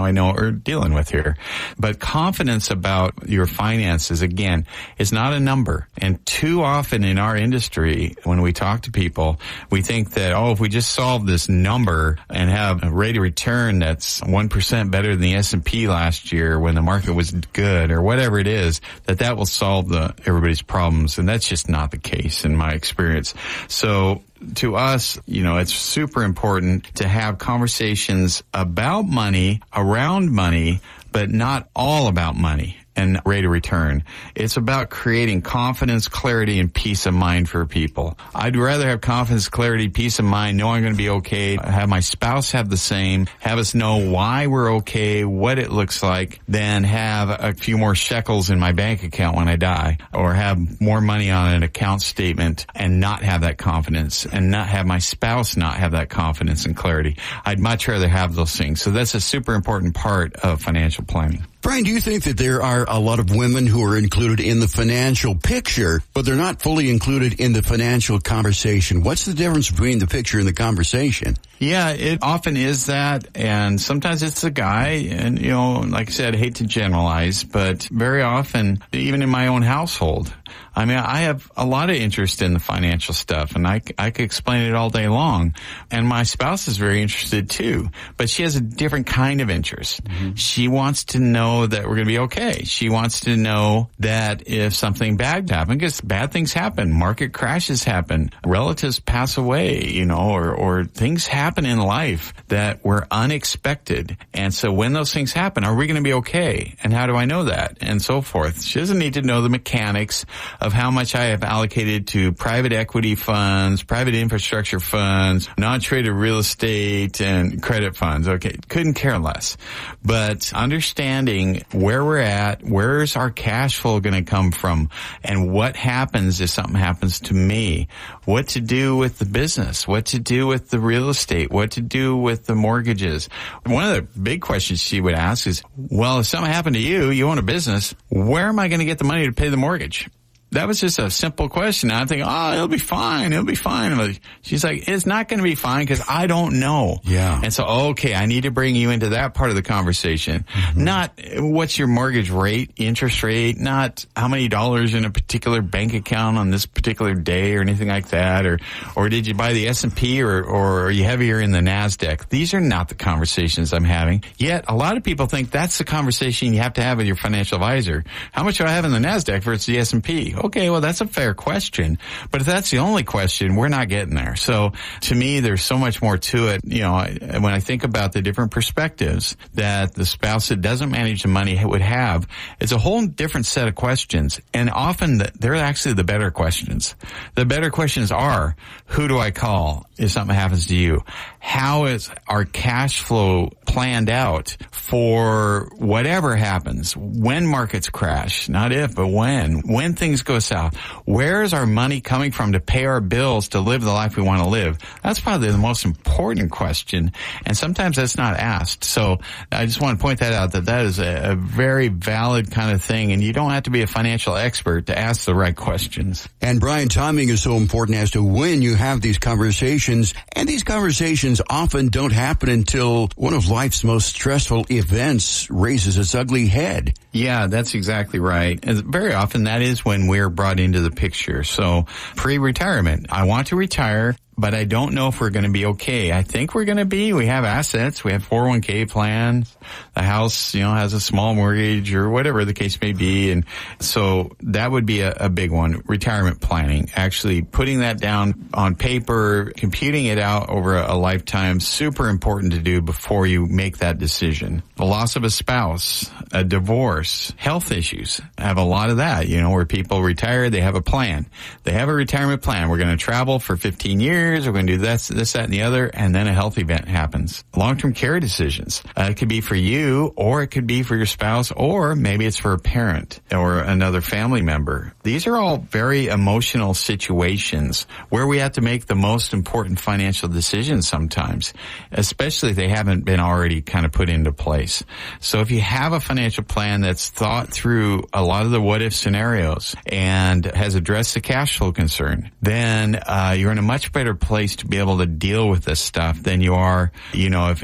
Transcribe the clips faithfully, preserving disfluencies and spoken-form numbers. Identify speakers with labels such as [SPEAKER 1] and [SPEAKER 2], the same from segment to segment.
[SPEAKER 1] now I know what we're dealing with here. But confidence about your finances, again, is not a number. And too often in our industry, when we talk to people, we think that, oh, if we just solve this number and have a rate of return that's one percent better than the S and P last year when the market was good or whatever it is, that that will solve the everybody's problems. And that's just not the case in my experience. So to us, you know, it's super important to have conversations about money, around money, but not all about money and rate of return. It's about creating confidence, clarity, and peace of mind for people. I'd rather have confidence, clarity, peace of mind, know I'm going to be okay, have my spouse have the same, have us know why we're okay, what it looks like, than have a few more shekels in my bank account when I die, or have more money on an account statement and not have that confidence, and not have my spouse not have that confidence and clarity. I'd much rather have those things. So that's a super important part of financial planning.
[SPEAKER 2] Brian, do you think that there are a lot of women who are included in the financial picture, but they're not fully included in the financial conversation? What's the difference between the picture and the conversation?
[SPEAKER 1] Yeah, it often is that, and sometimes it's the guy, and, you know, like I said, I hate to generalize, but very often, even in my own household, I mean, I have a lot of interest in the financial stuff, and I, I could explain it all day long. And my spouse is very interested too, but she has a different kind of interest. Mm-hmm. She wants to know that we're going to be okay. She wants to know that if something bad happens, because bad things happen, market crashes happen, relatives pass away, you know, or, or things happen in life that were unexpected. And so when those things happen, are we going to be okay? And how do I know that? And so forth. She doesn't need to know the mechanics of how much I have allocated to private equity funds, private infrastructure funds, non-traded real estate, and credit funds. Okay, couldn't care less. But understanding where we're at, where's our cash flow going to come from, and what happens if something happens to me, what to do with the business, what to do with the real estate, what to do with the mortgages. One of the big questions she would ask is, well, if something happened to you, you own a business, where am I going to get the money to pay the mortgage? That was just a simple question. I'm thinking, oh, it'll be fine. It'll be fine. Like, she's like, it's not going to be fine because I don't know.
[SPEAKER 2] Yeah.
[SPEAKER 1] And so, okay, I need to bring you into that part of the conversation. Mm-hmm. Not what's your mortgage rate, interest rate, not how many dollars in a particular bank account on this particular day or anything like that. Or, or did you buy the S and P or, or are you heavier in the NASDAQ? These are not the conversations I'm having. Yet a lot of people think that's the conversation you have to have with your financial advisor. How much do I have in the NASDAQ versus the S and P? Okay, well, that's a fair question. But if that's the only question, we're not getting there. So to me, there's so much more to it. You know, when I think about the different perspectives that the spouse that doesn't manage the money would have, it's a whole different set of questions. And often they're actually the better questions. The better questions are, who do I call if something happens to you? How is our cash flow planned out for whatever happens? When markets crash, not if, but when. When things go south, where is our money coming from to pay our bills to live the life we want to live? That's probably the most important question, and sometimes that's not asked. So I just want to point that out, that that is a, a very valid kind of thing, and you don't have to be a financial expert to ask the right questions.
[SPEAKER 2] And Brian, timing is so important as to when you have these conversations, and these conversations often don't happen until one of life's most stressful events raises its ugly head.
[SPEAKER 1] Yeah, that's exactly right. And very often that is when we're brought into the picture. So pre-retirement, I want to retire, but I don't know if we're going to be okay. I think we're going to be. We have assets. We have four oh one k plans. The house, you know, has a small mortgage or whatever the case may be. And so that would be a, a big one. Retirement planning, actually putting that down on paper, computing it out over a, a lifetime, super important to do before you make that decision. The loss of a spouse, a divorce, health issues, I have a lot of that, you know, where people retire, they have a plan. They have a retirement plan. We're going to travel for fifteen years. We're going to do this, this, that, and the other, and then a health event happens. Long-term care decisions. Uh, it could be for you, or it could be for your spouse, or maybe it's for a parent or another family member. These are all very emotional situations where we have to make the most important financial decisions sometimes, especially if they haven't been already kind of put into place. So if you have a financial plan that's thought through a lot of the what-if scenarios and has addressed the cash flow concern, then uh, you're in a much better place to be able to deal with this stuff than you are, you know, if, if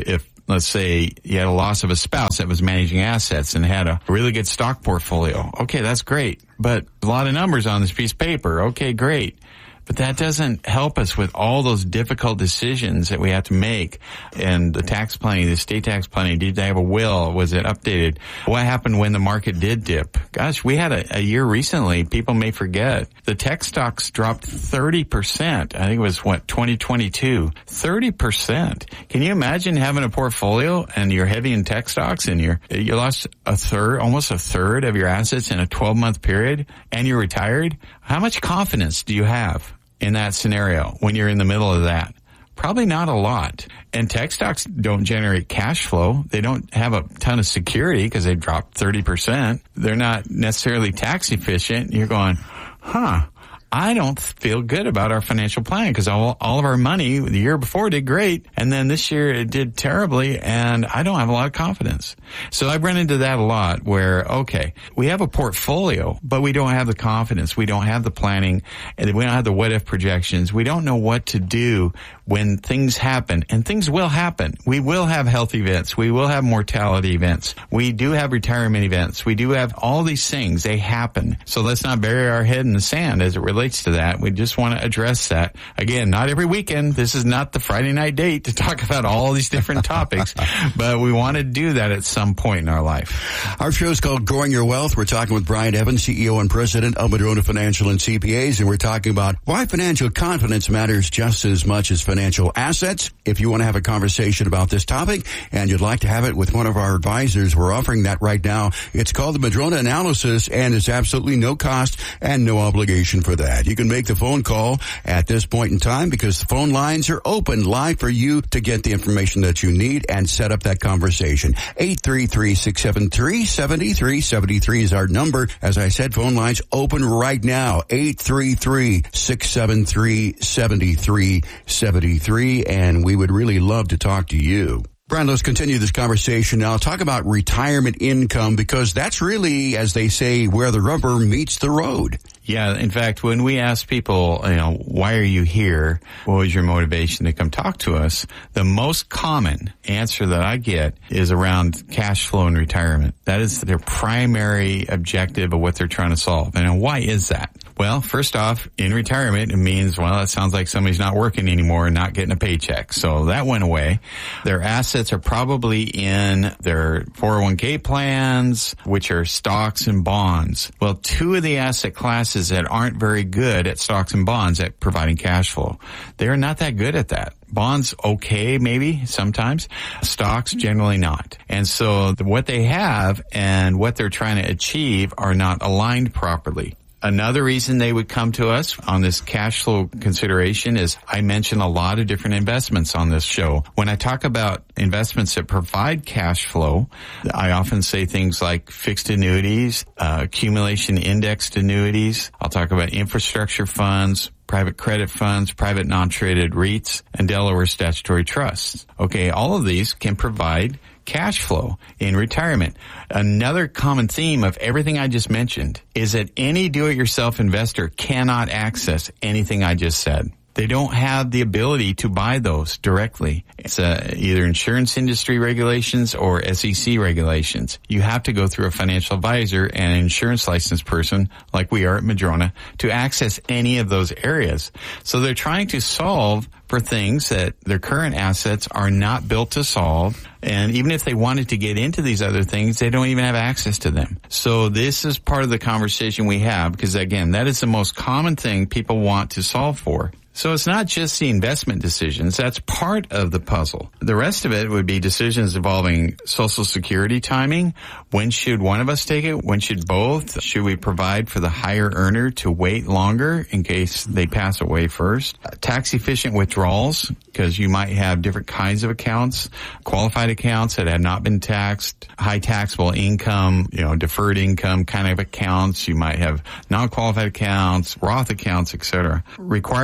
[SPEAKER 1] let's say you had a loss of a spouse that was managing assets and had a really good stock portfolio. Okay, that's great. But a lot of numbers on this piece of paper. Okay, great. But that doesn't help us with all those difficult decisions that we have to make. And the tax planning, the estate tax planning, did they have a will? Was it updated? What happened when the market did dip? Gosh, we had a, a year recently, people may forget, the tech stocks dropped thirty percent. I think it was, what, twenty twenty-two. thirty percent. Can you imagine having a portfolio and you're heavy in tech stocks and you're, you lost a third, almost a third of your assets in a twelve-month period and you're retired? How much confidence do you have in that scenario when you're in the middle of that? Probably not a lot. And tech stocks don't generate cash flow. They don't have a ton of security because they dropped thirty percent. They're not necessarily tax efficient. You're going, huh, I don't feel good about our financial plan because all, all of our money the year before did great. And then this year it did terribly. And I don't have a lot of confidence. So I've run into that a lot where, okay, we have a portfolio, but we don't have the confidence. We don't have the planning and we don't have the what if projections. We don't know what to do when things happen, and things will happen. We will have health events. We will have mortality events. We do have retirement events. We do have all these things. They happen. So let's not bury our head in the sand as it relates to that. We just want to address that. Again, not every weekend. This is not the Friday night date to talk about all these different topics, but we want to do that at some point in our life.
[SPEAKER 2] Our show is called Growing Your Wealth. We're talking with Brian Evans, C E O and President of Madrona Financial and C P As, and we're talking about why financial confidence matters just as much as financial Financial assets. If you want to have a conversation about this topic and you'd like to have it with one of our advisors, we're offering that right now. It's called the Madrona Analysis, and it's absolutely no cost and no obligation for that. You can make the phone call at this point in time because the phone lines are open live for you to get the information that you need and set up that conversation. eight three three, six seven three, seven three seven three is our number. As I said, phone lines open right now. eight three three, six seven three, seven three seven three, and we would really love to talk to you. Brian, let's continue this conversation now. Talk about retirement income, because that's really, as they say, where the rubber meets the road.
[SPEAKER 1] Yeah, in fact, when we ask people, you know, why are you here? What was your motivation to come talk to us? The most common answer that I get is around cash flow and retirement. That is their primary objective of what they're trying to solve. And why is that? Well, first off, in retirement, it means, well, it sounds like somebody's not working anymore and not getting a paycheck. So that went away. Their assets are probably in their four oh one k plans, which are stocks and bonds. Well, two of the asset classes that aren't very good at stocks and bonds at providing cash flow, they're not that good at that. Bonds, okay, maybe sometimes. Stocks, generally not. And so what they have and what they're trying to achieve are not aligned properly. Another reason they would come to us on this cash flow consideration is I mention a lot of different investments on this show. When I talk about investments that provide cash flow, I often say things like fixed annuities, uh, accumulation indexed annuities. I'll talk about infrastructure funds, private credit funds, private non-traded REITs, and Delaware statutory trusts. Okay, all of these can provide cash flow in retirement. Another common theme of everything I just mentioned is that any do-it-yourself investor cannot access anything I just said. They don't have the ability to buy those directly. It's uh, either insurance industry regulations or S E C regulations. You have to go through a financial advisor and an insurance licensed person, like we are at Madrona, to access any of those areas. So they're trying to solve for things that their current assets are not built to solve. And even if they wanted to get into these other things, they don't even have access to them. So this is part of the conversation we have, because again, that is the most common thing people want to solve for. So it's not just the investment decisions. That's part of the puzzle. The rest of it would be decisions involving Social Security timing. When should one of us take it? When should both? Should we provide for the higher earner to wait longer in case they pass away first? Uh, tax efficient withdrawals, because you might have different kinds of accounts, qualified accounts that have not been taxed, high taxable income, you know, deferred income kind of accounts. You might have non-qualified accounts, Roth accounts, et cetera. Required minimum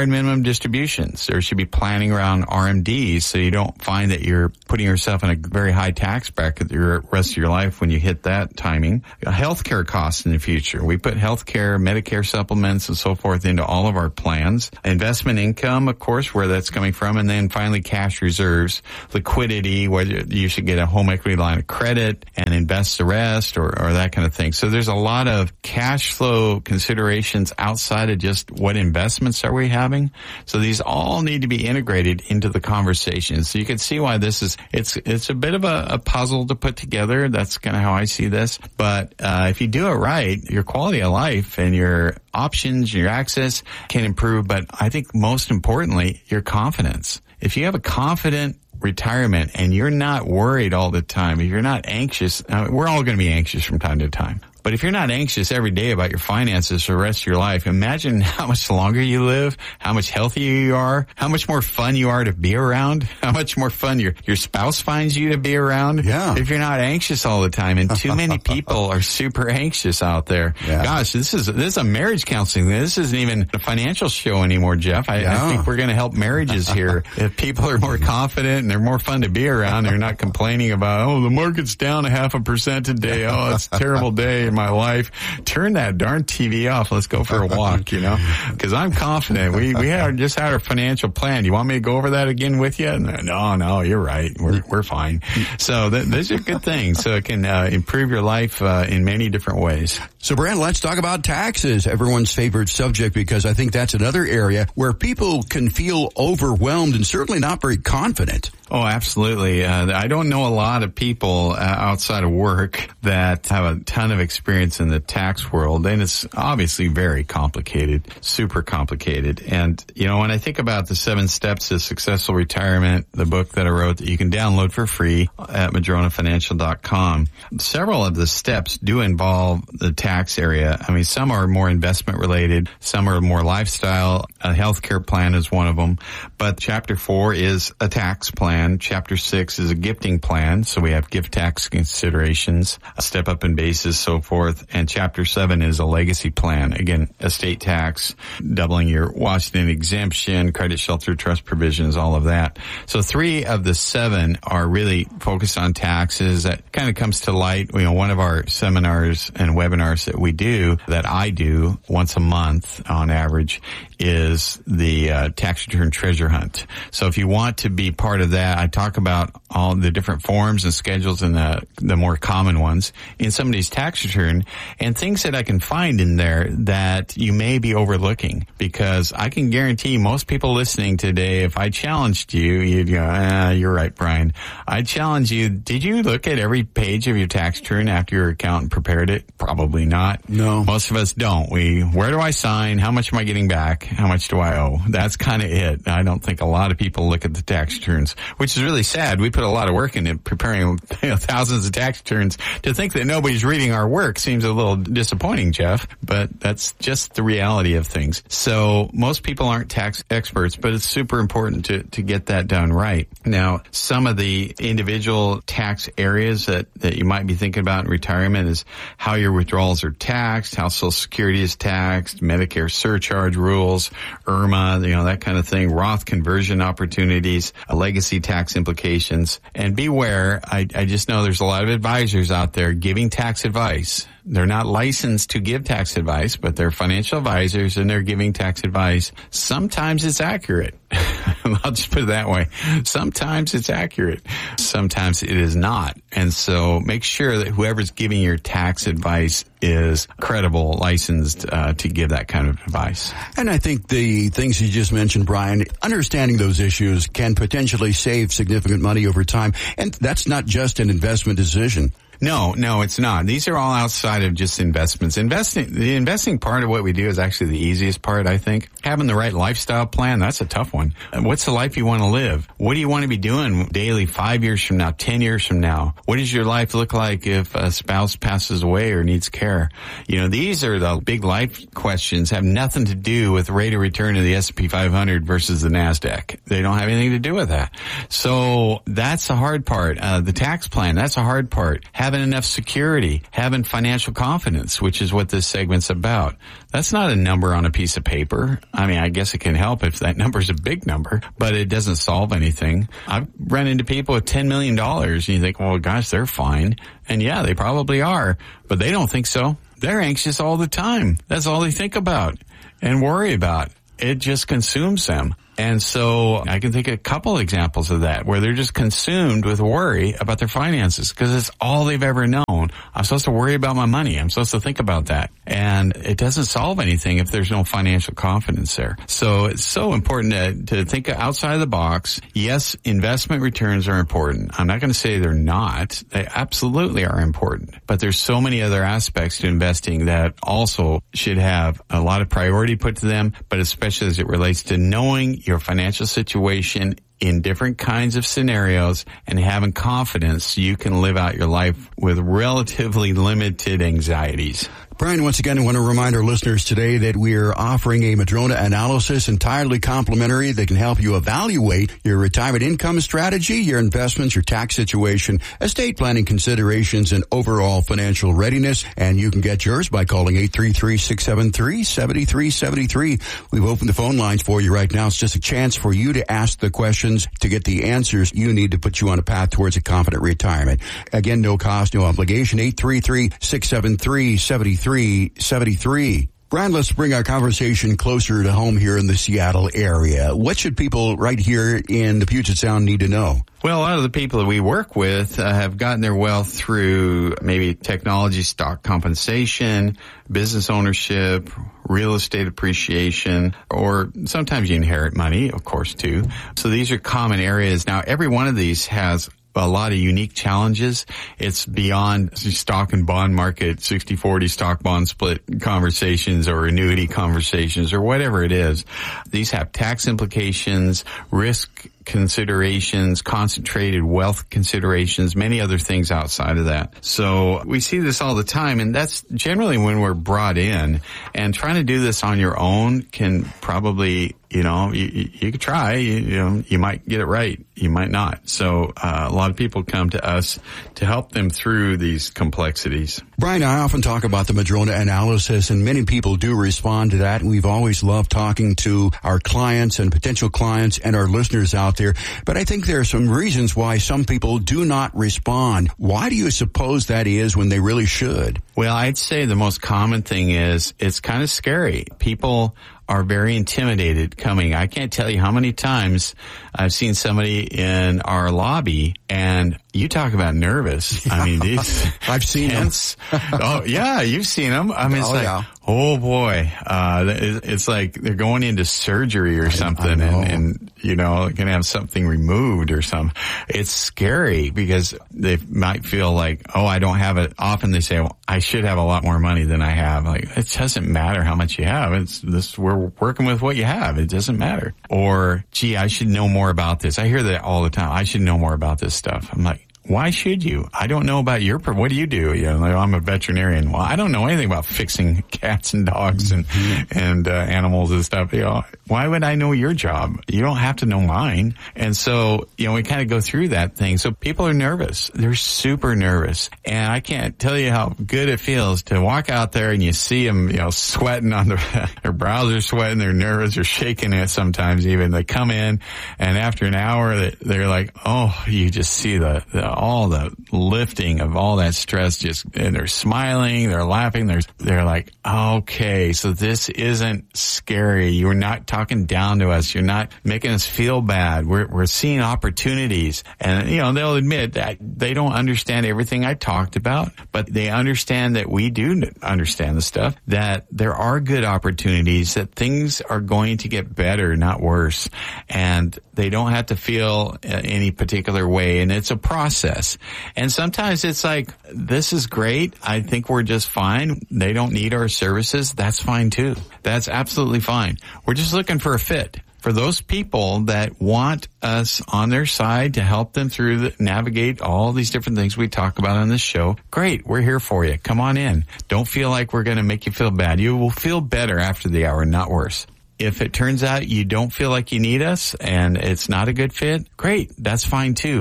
[SPEAKER 1] distributions. There should be planning around R M Ds so you don't find that you're putting yourself in a very high tax bracket the rest of your life when you hit that timing. Healthcare costs in the future. We put healthcare, Medicare supplements, and so forth into all of our plans. Investment income, of course, where that's coming from. And then finally, cash reserves, liquidity, whether you should get a home equity line of credit and invest the rest or, or that kind of thing. So there's a lot of cash flow considerations outside of just what investments are we having. So these all need to be integrated into the conversation. So you can see why this is, it's, it's a bit of a, a puzzle to put together. That's kind of how I see this. But, uh, if you do it right, your quality of life and your options, your access can improve. But I think most importantly, your confidence. If you have a confident retirement and you're not worried all the time, if you're not anxious, uh, we're all going to be anxious from time to time. But if you're not anxious every day about your finances for the rest of your life, imagine how much longer you live, how much healthier you are, how much more fun you are to be around, how much more fun your, your spouse finds you to be around.
[SPEAKER 2] Yeah.
[SPEAKER 1] If you're not anxious all the time. And too many people are super anxious out there.
[SPEAKER 2] Yeah.
[SPEAKER 1] Gosh, this is, this is a marriage counseling. This isn't even a financial show anymore, Jeff. I,
[SPEAKER 2] yeah.
[SPEAKER 1] I think we're going to help marriages here. If people are more confident and they're more fun to be around, they're not complaining about, oh, the market's down a half a percent today. Oh, it's a terrible day in my life. Turn that darn T V off. Let's go for a walk, you know, because I'm confident. We, we had just had our financial plan. Do you want me to go over that again with you? No, no, you're right. We're, we're fine. So th- those are good things. So it can uh, improve your life uh, in many different ways.
[SPEAKER 2] So, Brent, let's talk about taxes, everyone's favorite subject, because I think that's another area where people can feel overwhelmed and certainly not very confident.
[SPEAKER 1] Oh, absolutely. Uh, I don't know a lot of people uh, outside of work that have a ton of experience in the tax world, and it's obviously very complicated, super complicated. And, you know, when I think about the seven steps to successful retirement, the book that I wrote that you can download for free at madrona financial dot com, several of the steps do involve the tax area. I mean, some are more investment related, some are more lifestyle. A healthcare plan is one of them, but chapter four is a tax plan. Chapter six is a gifting plan. So we have gift tax considerations, a step up in basis, so forth. And chapter seven is a legacy plan. Again, estate tax, doubling your Washington exemption, credit shelter trust provisions, all of that. So three of the seven are really focused on taxes. That kind of comes to light. You know, one of our seminars and webinars that we do, that I do once a month on average, is the uh, tax return treasure hunt. So if you want to be part of that, I talk about all the different forms and schedules and the, the more common ones in somebody's tax return and things that I can find in there that you may be overlooking, because I can guarantee most people listening today, if I challenged you, you'd go, ah, you're right, Brian. I challenge you, did you look at every page of your tax return after your accountant prepared it? Probably not.
[SPEAKER 2] No.
[SPEAKER 1] Most of us don't. We, where do I sign? How much am I getting back? How much do I owe? That's kind of it. I don't think a lot of people look at the tax returns, which is really sad. We put a lot of work into preparing, you know, thousands of tax returns. To think that nobody's reading our work seems a little disappointing, Jeff, but that's just the reality of things. So most people aren't tax experts, but it's super important to, to get that done right. Now, some of the individual tax areas that, that you might be thinking about in retirement is how your withdrawals are taxed, how Social Security is taxed, Medicare surcharge rules, I R M A, you know, that kind of thing, Roth conversion opportunities, legacy tax implications. And beware, I, I just know there's a lot of advisors out there giving tax advice. They're not licensed to give tax advice, but they're financial advisors and they're giving tax advice. Sometimes it's accurate. I'll just put it that way. Sometimes it's accurate. Sometimes it is not. And so make sure that whoever's giving your tax advice is credible, licensed uh, to give that kind of advice.
[SPEAKER 2] And I think the things you just mentioned, Brian, understanding those issues can potentially save significant money over time. And that's not just an investment decision.
[SPEAKER 1] No, no, it's not. These are all outside of just investments. Investing, the investing part of what we do is actually the easiest part, I think. Having the right lifestyle plan, that's a tough one. What's the life you want to live? What do you want to be doing daily five years from now, ten years from now? What does your life look like if a spouse passes away or needs care? You know, these are the big life questions, have nothing to do with rate of return of the S and P five hundred versus the NASDAQ. They don't have anything to do with that. So that's the hard part. Uh, the tax plan, that's the hard part. having enough security, having financial confidence, which is what this segment's about. That's not a number on a piece of paper. I mean, I guess it can help if that number's a big number, but it doesn't solve anything. I've run into people with ten million dollars and you think, well, gosh, they're fine. And yeah, they probably are, but they don't think so. They're anxious all the time. That's all they think about and worry about. It just consumes them. And so I can think of a couple examples of that where they're just consumed with worry about their finances because it's all they've ever known. I'm supposed to worry about my money. I'm supposed to think about that. And it doesn't solve anything if there's no financial confidence there. So it's so important to, to think outside of the box. Yes, investment returns are important. I'm not going to say they're not. They absolutely are important. But there's so many other aspects to investing that also should have a lot of priority put to them, but especially as it relates to knowing your financial situation in different kinds of scenarios and having confidence you can live out your life with relatively limited anxieties.
[SPEAKER 2] Brian, once again, I want to remind our listeners today that we're offering a Madrona analysis entirely complimentary that can help you evaluate your retirement income strategy, your investments, your tax situation, estate planning considerations, and overall financial readiness. And you can get yours by calling eight three three, six seven three, seven three seven three. We've opened the phone lines for you right now. It's just a chance for you to ask the questions to get the answers you need to put you on a path towards a confident retirement. Again, no cost, no obligation. eight three three, six seven three, seven three seven three. Brian, let's bring our conversation closer to home here in the Seattle area. What should people right here in the Puget Sound need to know?
[SPEAKER 1] Well, a lot of the people that we work with uh, have gotten their wealth through maybe technology, stock compensation, business ownership, real estate appreciation, or sometimes you inherit money, of course, too. So these are common areas. Now, every one of these has a lot of unique challenges. It's beyond stock and bond market, sixty forty stock bond split conversations or annuity conversations or whatever it is. These have tax implications, risk considerations, concentrated wealth considerations, many other things outside of that. So we see this all the time, and that's generally when we're brought in. And trying to do this on your own can probably, you know, you, you, you could try, you, you know, you might get it right, you might not. So uh, a lot of people come to us to help them through these complexities.
[SPEAKER 2] Brian, I often talk about the Madrona analysis, and many people do respond to that. We've always loved talking to our clients and potential clients and our listeners out there. But I think there are some reasons why some people do not respond. Why do you suppose that is when they really should?
[SPEAKER 1] Well, I'd say the most common thing is it's kind of scary. People are very intimidated coming. I can't tell you how many times I've seen somebody in our lobby, and you talk about nervous. Yeah. I mean, these
[SPEAKER 2] I've seen
[SPEAKER 1] tense. them. Oh, yeah, you've seen them. I mean, it's oh, like, yeah. oh boy, uh, it's like they're going into surgery or something, and, and, you know, going to have something removed or something. It's scary because they might feel like, oh, I don't have it. Often they say, well, I should have a lot more money than I have. Like, it doesn't matter how much you have. It's this, we're working with what you have. It doesn't matter. Or, gee, I should know more about this. I hear that all the time. I should know more about this stuff. I'm like, why should you? I don't know about your, what do you do? You know, like, I'm a veterinarian. Well, I don't know anything about fixing cats and dogs and, mm-hmm. and, uh, animals and stuff. You know, why would I know your job? You don't have to know mine. And so, you know, we kind of go through that thing. So people are nervous. They're super nervous. And I can't tell you how good it feels to walk out there and you see them, you know, sweating on the, their brows are sweating, they're nervous, they're shaking it sometimes even. They come in and after an hour, they're like, oh, you just see the, the all the lifting of all that stress, just, and they're smiling, they're laughing, they're, they're like, okay, so this isn't scary. You're not talking down to us. You're not making us feel bad. We're, we're seeing opportunities. And, you know, they'll admit that they don't understand everything I talked about, but they understand that we do understand the stuff, that there are good opportunities, that things are going to get better, not worse. And they don't have to feel any particular way. And it's a process. And sometimes it's like, this is great. I think we're just fine. They don't need our services. That's fine too. That's absolutely fine. We're just looking for a fit. For those people that want us on their side to help them through the, navigate all these different things we talk about on this show, great. We're here for you. Come on in. Don't feel like we're going to make you feel bad. You will feel better after the hour, not worse. If it turns out you don't feel like you need us and it's not a good fit, great. That's fine too.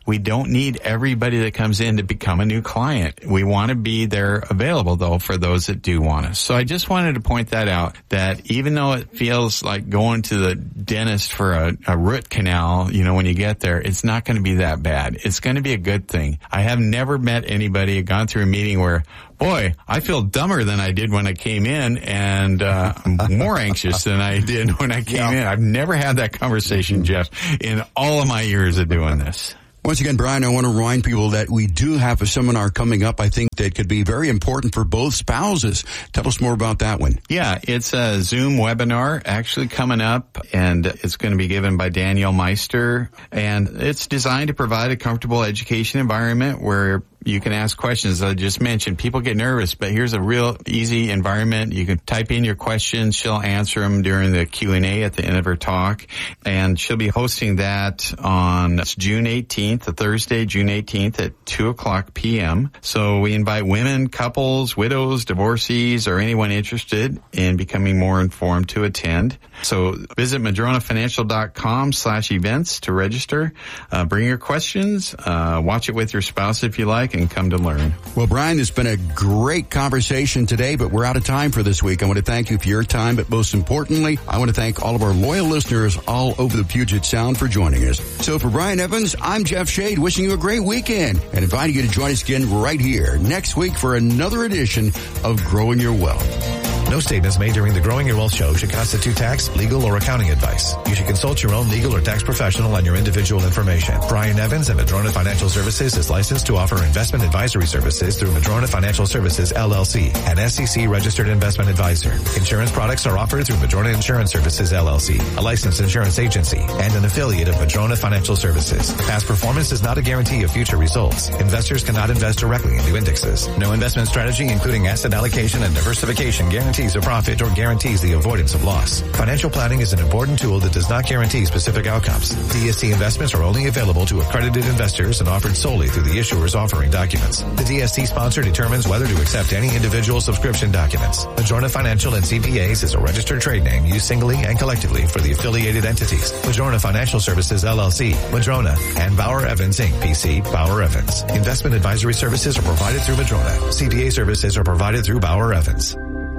[SPEAKER 1] We don't need everybody that comes in to become a new client. We want to be there available, though, for those that do want us. So I just wanted to point that out, that even though it feels like going to the dentist for a, a root canal, you know, when you get there, it's not going to be that bad. It's going to be a good thing. I have never met anybody, gone through a meeting where, boy, I feel dumber than I did when I came in, and uh, I'm more anxious than I did when I came yeah. in. I've never had that conversation, Jeff, in all of my years of doing this.
[SPEAKER 2] Once again, Brian, I want to remind people that we do have a seminar coming up, I think, that could be very important for both spouses. Tell us more about that one.
[SPEAKER 1] Yeah, it's a Zoom webinar actually coming up, and it's going to be given by Danielle Meister. And it's designed to provide a comfortable education environment where you can ask questions. I just mentioned people get nervous, but here's a real easy environment. You can type in your questions. She'll answer them during the Q and A at the end of her talk. And she'll be hosting that on June eighteenth, a Thursday, June eighteenth at two o'clock p.m. So we invite women, couples, widows, divorcees, or anyone interested in becoming more informed to attend. So visit madronafinancial.com slash events to register. Uh, bring your questions. Uh, watch it with your spouse if you like, and come to learn.
[SPEAKER 2] Well, Brian, it's been a great conversation today, but we're out of time for this week. I want to thank you for your time, but most importantly, I want to thank all of our loyal listeners all over the Puget Sound for joining us. So for Brian Evans, I'm Jeff Shade, wishing you a great weekend and inviting you to join us again right here next week for another edition of Growing Your Wealth.
[SPEAKER 3] No statements made during the Growing Your Wealth show should constitute tax, legal, or accounting advice. You should consult your own legal or tax professional on your individual information. Brian Evans and Madrona Financial Services is licensed to offer investment advisory services through Madrona Financial Services, L L C, an S E C-registered investment advisor. Insurance products are offered through Madrona Insurance Services, L L C, a licensed insurance agency, and an affiliate of Madrona Financial Services. Past performance is not a guarantee of future results. Investors cannot invest directly into indexes. No investment strategy, including asset allocation and diversification, guarantees a profit or guarantees the avoidance of loss. Financial planning is an important tool that does not guarantee specific outcomes. D S T investments are only available to accredited investors and offered solely through the issuer's offering documents. The D S T sponsor determines whether to accept any individual subscription documents. Madrona Financial and C P As is a registered trade name used singly and collectively for the affiliated entities. Madrona Financial Services, L L C, Madrona, and Bauer Evans, Incorporated, P C, Bauer Evans. Investment advisory services are provided through Madrona. C P A services are provided through Bauer Evans.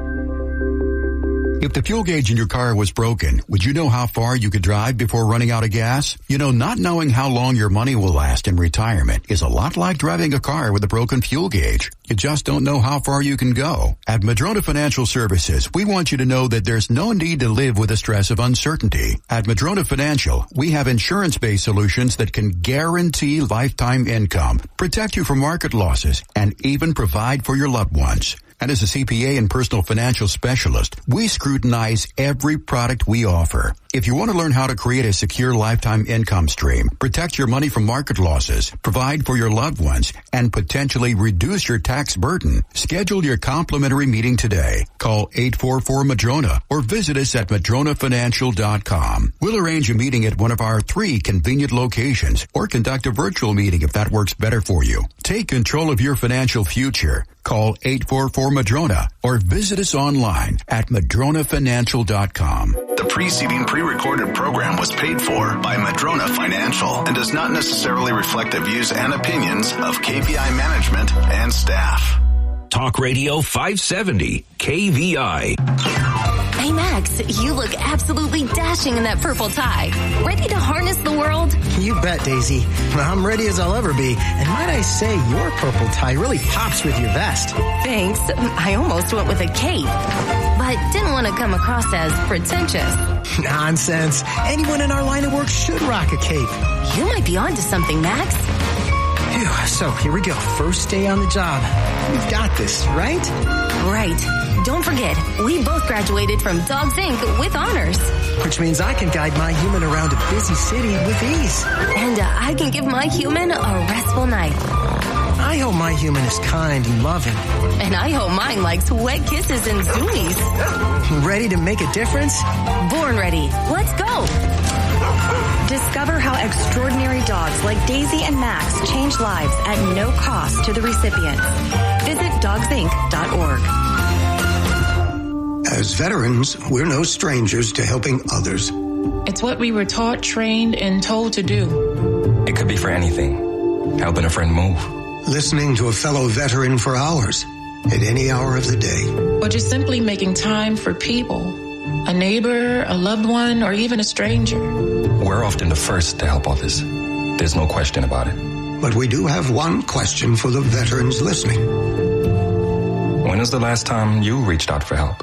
[SPEAKER 2] If the fuel gauge in your car was broken, would you know how far you could drive before running out of gas? You know, not knowing how long your money will last in retirement is a lot like driving a car with a broken fuel gauge. You just don't know how far you can go. At Madrona Financial Services, we want you to know that there's no need to live with the stress of uncertainty. At Madrona Financial, we have insurance-based solutions that can guarantee lifetime income, protect you from market losses, and even provide for your loved ones. And as a C P A and personal financial specialist, we scrutinize every product we offer. If you want to learn how to create a secure lifetime income stream, protect your money from market losses, provide for your loved ones, and potentially reduce your tax burden, schedule your complimentary meeting today. Call eight four four Madrona or visit us at madrona financial dot com. We'll arrange a meeting at one of our three convenient locations or conduct a virtual meeting if that works better for you. Take control of your financial future. Call eight four four Madrona or visit us online at madrona financial dot com.
[SPEAKER 4] The preceding pre-recorded program was paid for by Madrona Financial and does not necessarily reflect the views and opinions of K V I management and staff.
[SPEAKER 5] Talk Radio five seventy, K V I.
[SPEAKER 6] Hey, Max, you look absolutely dashing in that purple tie. Ready to harness the world?
[SPEAKER 7] You bet, Daisy. I'm ready as I'll ever be. And might I say, your purple tie really pops with your vest.
[SPEAKER 6] Thanks. I almost went with a cape, but didn't want to come across as pretentious.
[SPEAKER 7] Nonsense. Anyone in our line of work should rock a cape.
[SPEAKER 6] You might be onto something, Max.
[SPEAKER 7] Phew, so here we go. First day on the job. We've got this, right?
[SPEAKER 6] Right. Don't forget, we both graduated from Dogs Incorporated with honors.
[SPEAKER 7] Which means I can guide my human around a busy city with ease.
[SPEAKER 6] And uh, I can give my human a restful night.
[SPEAKER 7] I hope my human is kind and loving.
[SPEAKER 6] And I hope mine likes wet kisses and zoomies.
[SPEAKER 7] Ready to make a difference?
[SPEAKER 6] Born ready. Let's go.
[SPEAKER 8] Discover how extraordinary dogs like Daisy and Max change lives at no cost to the recipients. Visit dogs inc dot org.
[SPEAKER 9] As veterans, we're no strangers to helping others.
[SPEAKER 10] It's what we were taught, trained, and told to do.
[SPEAKER 11] It could be for anything.
[SPEAKER 10] helping a friend move.
[SPEAKER 9] Listening to a fellow veteran for hours at any hour of the day.
[SPEAKER 11] Or just simply making time for people, a neighbor, a loved one, or even a stranger.
[SPEAKER 10] We're often the first to help others. There's no question about it.
[SPEAKER 9] But we do have one question for the veterans listening.
[SPEAKER 10] When was the last time you reached out for help?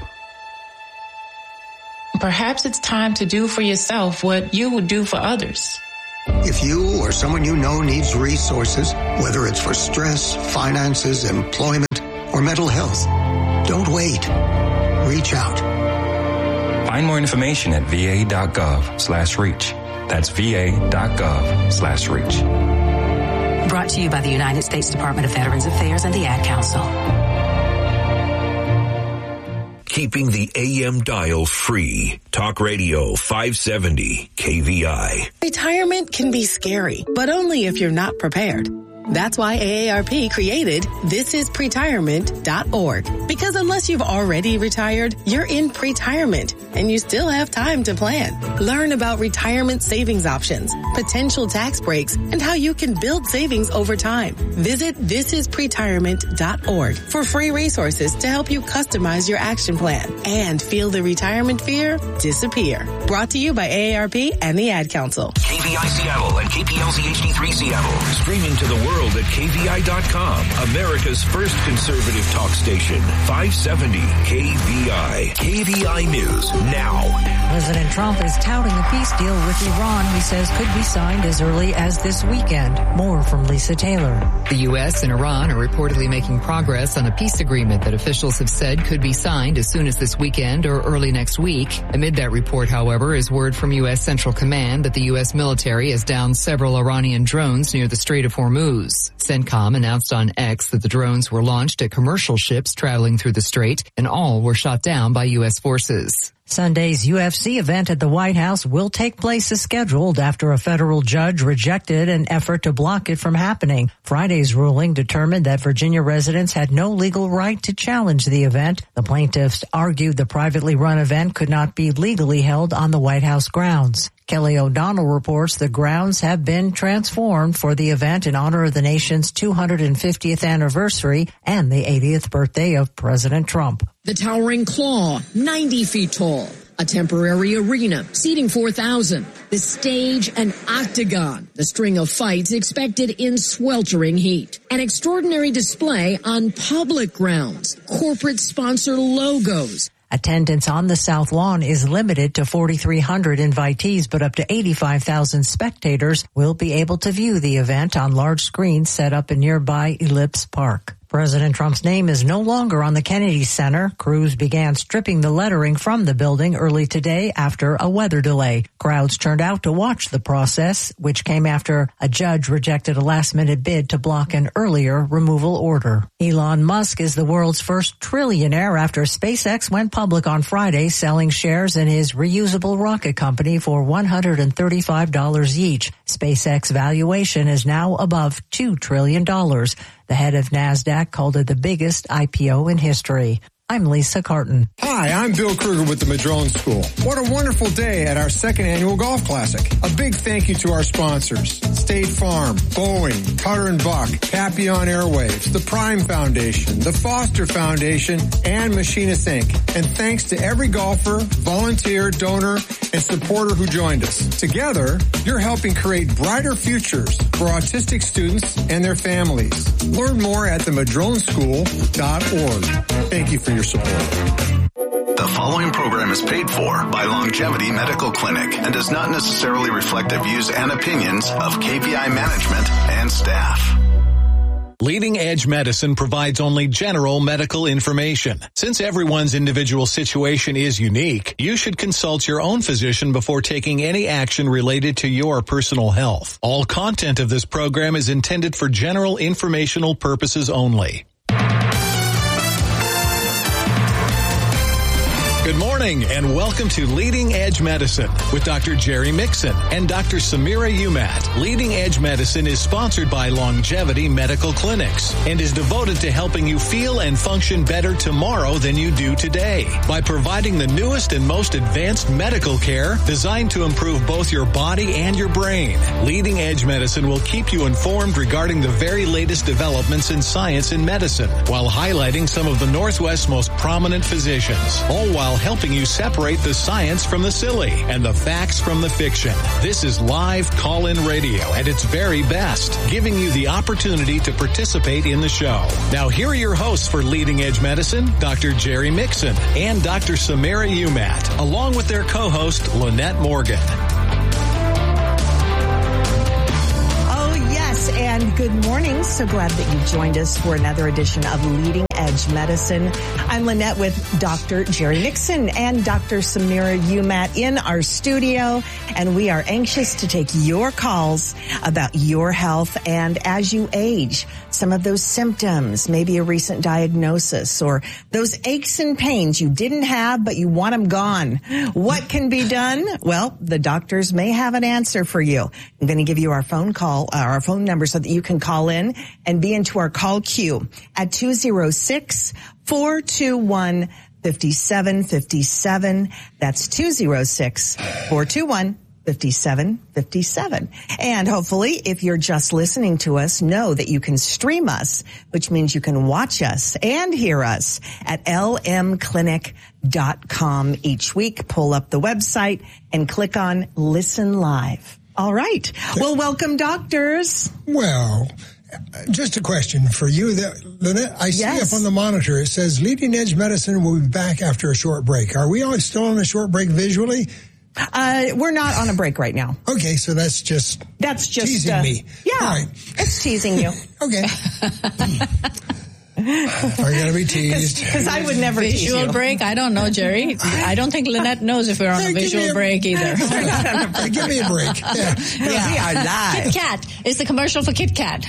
[SPEAKER 11] Perhaps it's time to do for yourself what you would do for others.
[SPEAKER 9] If you or someone you know needs resources, whether it's for stress, finances, employment, or mental health, don't wait. Reach out.
[SPEAKER 10] Find more information at va.gov slash reach. That's va.gov slash reach.
[SPEAKER 12] Brought to you by the United States Department of Veterans Affairs and the Ad Council.
[SPEAKER 5] Keeping the A M dial free. Talk Radio five seventy K V I.
[SPEAKER 13] Retirement can be scary, but only if you're not prepared. That's why A A R P created this is pretirement dot org. Because unless you've already retired, you're in pretirement and you still have time to plan. Learn about retirement savings options, potential tax breaks, and how you can build savings over time. Visit this is pretirement dot org for free resources to help you customize your action plan and feel the retirement fear disappear. Brought to you by A A R P and the Ad Council.
[SPEAKER 5] K V I Seattle and K P L Z H D three Seattle. Streaming to the world at K V I dot com, America's first conservative talk station, five seventy K V I. K V I News now.
[SPEAKER 14] President Trump is touting a peace deal with Iran he says could be signed as early as this weekend. More from Lisa Taylor.
[SPEAKER 15] The U S and Iran are reportedly making progress on a peace agreement that officials have said could be signed as soon as this weekend or early next week. Amid that report, however, is word from U S Central Command that the U S military has downed several Iranian drones near the Strait of Hormuz. CENTCOM announced on X that the drones were launched at commercial ships traveling through the strait, and all were shot down by U S forces.
[SPEAKER 14] Sunday's U F C event at the White House will take place as scheduled after a federal judge rejected an effort to block it from happening. Friday's ruling determined that Virginia residents had no legal right to challenge the event. The plaintiffs argued the privately run event could not be legally held on the White House grounds. Kelly O'Donnell reports the grounds have been transformed for the event in honor of the nation's two hundred fiftieth anniversary and the eightieth birthday of President Trump.
[SPEAKER 16] The towering Claw, ninety feet tall. A temporary arena, seating four thousand. The stage, an octagon. The string of fights expected in sweltering heat. An extraordinary display on public grounds. Corporate sponsor logos.
[SPEAKER 14] Attendance on the South Lawn is limited to forty-three hundred invitees, but up to eighty-five thousand spectators will be able to view the event on large screens set up in nearby Ellipse Park. President Trump's name is no longer on the Kennedy Center. Crews began stripping the lettering from the building early today after a weather delay. Crowds turned out to watch the process, which came after a judge rejected a last-minute bid to block an earlier removal order. Elon Musk is the world's first trillionaire after SpaceX went public on Friday, selling shares in his reusable rocket company for one hundred thirty-five dollars each. SpaceX valuation is now above two trillion dollars. The head of NASDAQ called it the biggest I P O in history. I'm Lisa Carton.
[SPEAKER 17] Hi, I'm Bill Kruger with the Madrone School. What a wonderful day at our second annual golf classic. A big thank you to our sponsors, State Farm, Boeing, Cutter and Buck, Papillon Airwaves, the Prime Foundation, the Foster Foundation, and Machinist Incorporated. And thanks to every golfer, volunteer, donor, and supporter who joined us. Together, you're helping create brighter futures for autistic students and their families. Learn more at the madrone school dot org. Thank you for your support.
[SPEAKER 4] The following program is paid for by Longevity Medical Clinic and does not necessarily reflect the views and opinions of K P I management and staff.
[SPEAKER 18] Leading Edge Medicine provides only general medical information. Since everyone's individual situation is unique, you should consult your own physician before taking any action related to your personal health. All content of this program is intended for general informational purposes only. Good Good morning and welcome to Leading Edge Medicine with Doctor Jerry Mixon and Doctor Samira Umat. Leading Edge Medicine is sponsored by Longevity Medical Clinics and is devoted to helping you feel and function better tomorrow than you do today by providing the newest and most advanced medical care designed to improve both your body and your brain. Leading Edge Medicine will keep you informed regarding the very latest developments in science and medicine while highlighting some of the Northwest's most prominent physicians, all while helping you separate the science from the silly and the facts from the fiction. This is live call-in radio at its very best, giving you the opportunity to participate in the show. Now, here are your hosts for Leading Edge Medicine, Doctor Jerry Mixon and Doctor Samira Umat, along with their co-host, Lynette Morgan.
[SPEAKER 14] And good morning. So glad that you joined us for another edition of Leading Edge Medicine. I'm Lynette with Doctor Jerry Mixon and Doctor Samira Umat in our studio, and we are anxious to take your calls about your health and as you age, some of those symptoms, maybe a recent diagnosis or those aches and pains you didn't have but you want them gone. What can be done? Well, the doctors may have an answer for you. I'm going to give you our phone call, uh, our phone number so that you can call in and be into our call queue at two oh six, four two one, five seven five seven. That's two oh six, four two one, five seven five seven. And hopefully, if you're just listening to us, know that you can stream us, which means you can watch us and hear us at L M clinic dot com each week. Pull up the website and click on Listen Live. All right. Well, welcome, doctors.
[SPEAKER 17] Well, just a question for you. That, Lynette, I see
[SPEAKER 14] Yes.
[SPEAKER 17] up on the monitor, it says Leading Edge Medicine will be back after a short break. Are we all still on a short break visually?
[SPEAKER 14] Uh, we're not on a break right now.
[SPEAKER 17] Okay, so that's just
[SPEAKER 14] That's just
[SPEAKER 17] teasing
[SPEAKER 14] uh,
[SPEAKER 17] me.
[SPEAKER 14] Yeah,
[SPEAKER 17] All right.
[SPEAKER 14] it's teasing you.
[SPEAKER 17] Okay. Are you going to be teased?
[SPEAKER 14] Because I would never tease
[SPEAKER 19] Visual
[SPEAKER 14] you.
[SPEAKER 19] break? I don't know, Jerry. I don't think Lynette knows if we're on
[SPEAKER 17] Hey,
[SPEAKER 19] a
[SPEAKER 17] give
[SPEAKER 19] visual
[SPEAKER 17] me a-
[SPEAKER 19] break either.
[SPEAKER 17] Hey, give me a break. Yeah.
[SPEAKER 14] We are live.
[SPEAKER 19] Kit Kat. It's the commercial for Kit Kat.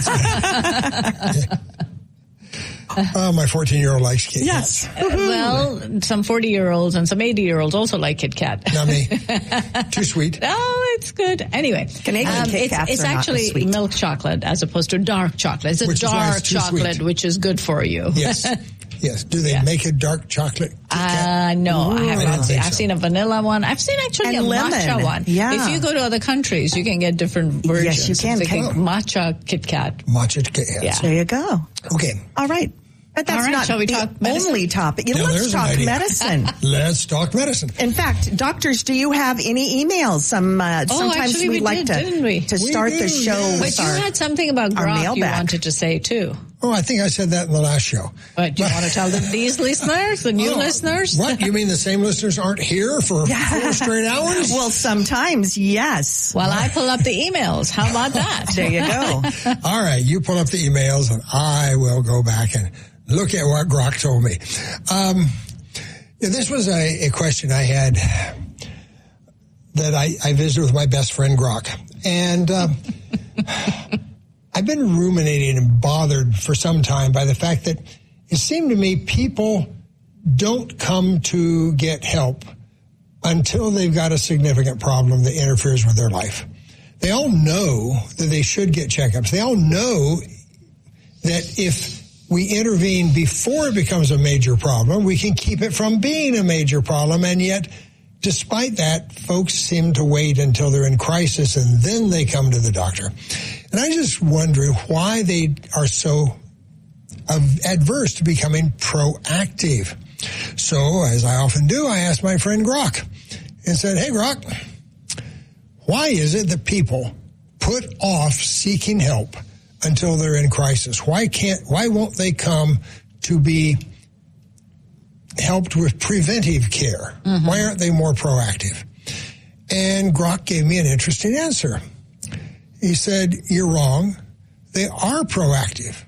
[SPEAKER 17] Oh, my fourteen-year-old likes Kit
[SPEAKER 14] Yes.
[SPEAKER 19] Uh, well, some forty-year-olds and some eighty-year-olds also like Kit Kat.
[SPEAKER 17] Not me. Too sweet.
[SPEAKER 19] Oh, it's good. Anyway,
[SPEAKER 14] Canadian Kit
[SPEAKER 19] it's,
[SPEAKER 14] Kats
[SPEAKER 19] it's
[SPEAKER 14] are not
[SPEAKER 19] actually
[SPEAKER 14] as sweet.
[SPEAKER 19] milk chocolate as opposed to dark chocolate. It's a
[SPEAKER 17] Which is why
[SPEAKER 19] dark
[SPEAKER 17] it's too
[SPEAKER 19] chocolate,
[SPEAKER 17] sweet.
[SPEAKER 19] which is good for you.
[SPEAKER 17] Yes. Yes. Do they
[SPEAKER 19] Yeah.
[SPEAKER 17] make a dark chocolate Kit Kat?
[SPEAKER 19] Uh, no, I have
[SPEAKER 17] I
[SPEAKER 19] not
[SPEAKER 17] don't
[SPEAKER 19] seen.
[SPEAKER 17] think
[SPEAKER 19] I've
[SPEAKER 17] so.
[SPEAKER 19] seen a vanilla one. I've seen actually
[SPEAKER 14] And
[SPEAKER 19] a
[SPEAKER 14] lemon.
[SPEAKER 19] matcha one.
[SPEAKER 14] Yeah.
[SPEAKER 19] If you go to other countries, you can get different versions.
[SPEAKER 14] Yes, you can.
[SPEAKER 19] They
[SPEAKER 14] Can-
[SPEAKER 19] matcha Kit Kat.
[SPEAKER 17] Matcha Kit Kats.
[SPEAKER 19] Yeah.
[SPEAKER 14] There you go.
[SPEAKER 17] Okay.
[SPEAKER 14] All right. But that's
[SPEAKER 19] All right,
[SPEAKER 14] not
[SPEAKER 19] shall we
[SPEAKER 14] the
[SPEAKER 19] talk medicine?
[SPEAKER 14] only topic.
[SPEAKER 17] Yeah,
[SPEAKER 14] Let's
[SPEAKER 17] there's an
[SPEAKER 14] talk
[SPEAKER 17] idea.
[SPEAKER 14] medicine.
[SPEAKER 17] Let's talk medicine.
[SPEAKER 14] In fact, doctors, do you have any emails? Some uh,
[SPEAKER 19] Oh,
[SPEAKER 14] sometimes
[SPEAKER 19] actually,
[SPEAKER 14] we,
[SPEAKER 19] we
[SPEAKER 14] like
[SPEAKER 19] did,
[SPEAKER 14] to
[SPEAKER 19] didn't we?
[SPEAKER 14] to
[SPEAKER 17] We
[SPEAKER 14] start
[SPEAKER 17] do,
[SPEAKER 14] the show
[SPEAKER 17] yes.
[SPEAKER 14] with
[SPEAKER 19] But you
[SPEAKER 14] our,
[SPEAKER 19] had something about
[SPEAKER 14] our
[SPEAKER 19] grok you
[SPEAKER 14] mailbag.
[SPEAKER 19] wanted to say too.
[SPEAKER 17] Oh, I think I said that in the last show.
[SPEAKER 19] But do you want to tell the, these listeners, the new
[SPEAKER 17] Oh,
[SPEAKER 19] listeners?
[SPEAKER 17] What? You mean the same listeners aren't here for four straight hours?
[SPEAKER 14] Well, sometimes, yes.
[SPEAKER 19] Well, I pull up the emails. How about that?
[SPEAKER 14] There you go.
[SPEAKER 17] All right, you pull up the emails and I will go back and look at what Grok told me. Um, yeah, this was a, a question I had that I, I visited with my best friend Grok. And um, I've been ruminating and bothered for some time by the fact that it seemed to me people don't come to get help until they've got a significant problem that interferes with their life. They all know that they should get checkups. They all know that if we intervene before it becomes a major problem, we can keep it from being a major problem. And yet, despite that, folks seem to wait until they're in crisis and then they come to the doctor. And I just wonder why they are so adverse to becoming proactive. So, as I often do, I asked my friend Grok and said, hey, Grok, why is it that people put off seeking help until they're in crisis? Why can't, why won't they come to be helped with preventive care? Mm-hmm. Why aren't they more proactive? And Grok gave me an interesting answer. He said, you're wrong. They are proactive.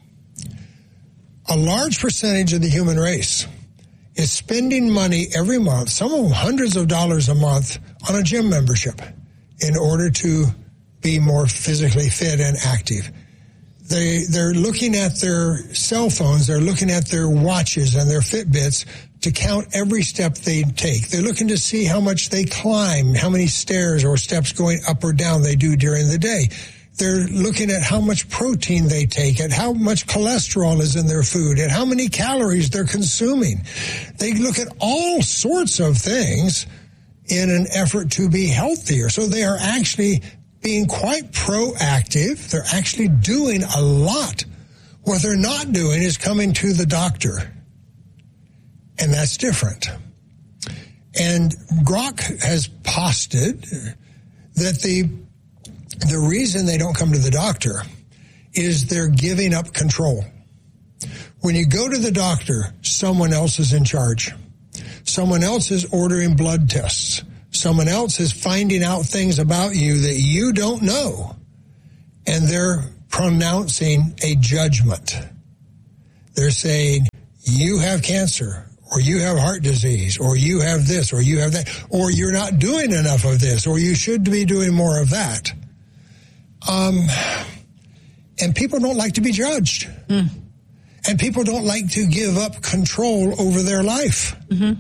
[SPEAKER 17] A large percentage of the human race is spending money every month, some of them hundreds of dollars a month, on a gym membership in order to be more physically fit and active. They, they're looking at their cell phones, they're looking at their watches and their Fitbits to count every step they take. They're looking to see how much they climb, how many stairs or steps going up or down they do during the day. They're looking at how much protein they take, at how much cholesterol is in their food, at how many calories they're consuming. They look at all sorts of things in an effort to be healthier. So they are actually being quite proactive. They're actually doing a lot. What they're not doing is coming to the doctor. And that's different. And Grok has posited that the the reason they don't come to the doctor is they're giving up control. When you go to the doctor, someone else is in charge. Someone else is ordering blood tests. Someone else is finding out things about you that you don't know. And they're pronouncing a judgment. They're saying, you have cancer, or you have heart disease, or you have this, or you have that, or you're not doing enough of this, or you should be doing more of that. Um, and people don't like to be judged. Mm. And people don't like to give up control over their life. Mm-hmm.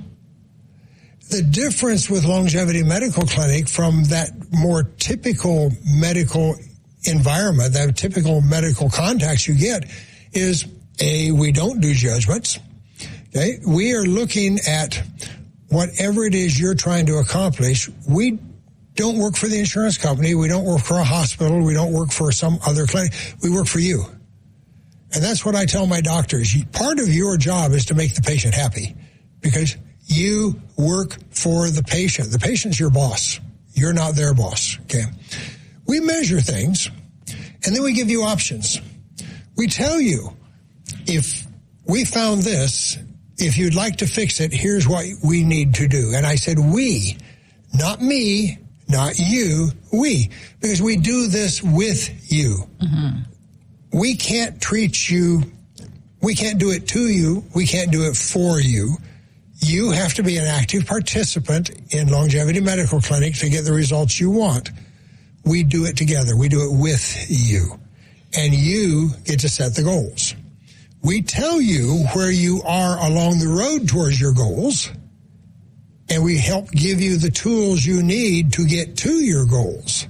[SPEAKER 17] The difference with Longevity Medical Clinic from that more typical medical environment, that typical medical contacts you get, is A, we don't do judgments. Okay, we are looking at whatever it is you're trying to accomplish. We don't work for the insurance company. We don't work for a hospital. We don't work for some other clinic. We work for you. And that's what I tell my doctors. Part of your job is to make the patient happy because you work for the patient. The patient's your boss. You're not their boss. Okay. We measure things and then we give you options. We tell you, if we found this, if you'd like to fix it, here's what we need to do. And I said, we, not me, not you, we, because we do this with you. Mm-hmm. We can't treat you, we can't do it to you, we can't do it for you. You have to be an active participant in Longevity Medical Clinic to get the results you want. We do it together. We do it with you. And you get to set the goals. We tell you where you are along the road towards your goals, and we help give you the tools you need to get to your goals.